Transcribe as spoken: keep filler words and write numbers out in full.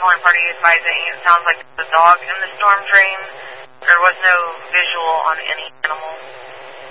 calling party advising it sounds like the dog in the storm drain. There was no visual on any animal.